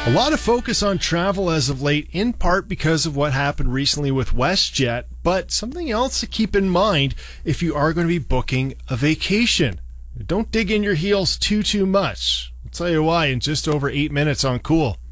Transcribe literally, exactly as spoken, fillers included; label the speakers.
Speaker 1: A lot of focus on travel as of late, in part because of what happened recently with WestJet, but something else to keep in mind if you are going to be booking a vacation. Don't dig in your heels too, too much. I'll tell you why in just over eight minutes on Cool.